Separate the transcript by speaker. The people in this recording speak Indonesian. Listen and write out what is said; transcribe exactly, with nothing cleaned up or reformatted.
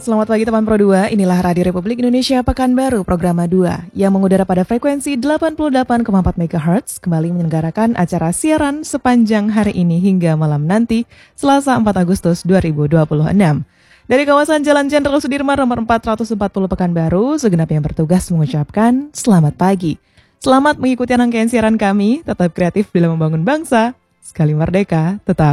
Speaker 1: selamat pagi teman Pro dua. Inilah Radio Republik Indonesia Pekanbaru, program dua yang mengudara pada frekuensi delapan puluh delapan koma empat megahertz kembali menyelenggarakan acara siaran sepanjang hari ini hingga malam nanti, Selasa empat Agustus dua ribu dua puluh enam. Dari kawasan Jalan Jenderal Sudirman nomor empat ratus empat puluh Pekanbaru, segenap yang bertugas mengucapkan selamat pagi. Selamat mengikuti rangkaian siaran kami, tetap kreatif dalam membangun bangsa, sekali merdeka, tetap